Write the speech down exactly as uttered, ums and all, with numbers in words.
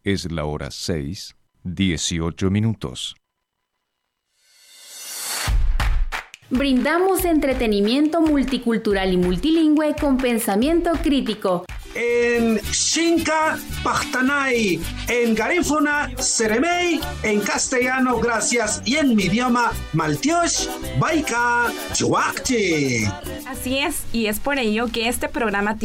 Es la hora seis, dieciocho minutos. Brindamos entretenimiento multicultural y multilingüe con pensamiento crítico. En Xinca, Pachtanay, en Garífuna, Seremey, en castellano, gracias, y en mi idioma Maltiosh, Baika, Chuakchi. Así es, y es por ello que este programa